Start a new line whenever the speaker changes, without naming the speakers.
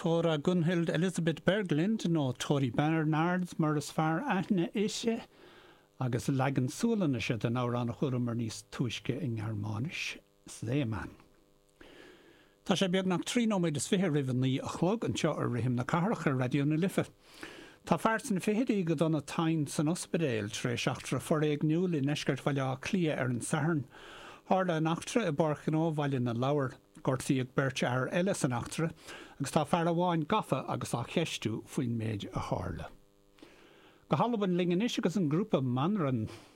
Tóra Gunhild Elizabeth Berglind nó Tori Bernards mar is fear aithne ishe agus legan súlan ishe den ára an churumar níos tuisce in Armánis Zéman. Tá sé beag nach 3 nóid is fihe rihannaí a chlog an seo ar rihim na carach ar radio na lifa. Tá feart san fihéí go donna tain san ospedéil tre seachtra foréag niúil in eisgart bhaile clia ar an saharn. Hála an achtra I barchan ó bhaile na lawer gortaíag berte ar eile san achtra agus tá fear amháin gafa agus á cheistú faoin méid a hála. Go halaban lingan is agus an grúpa manran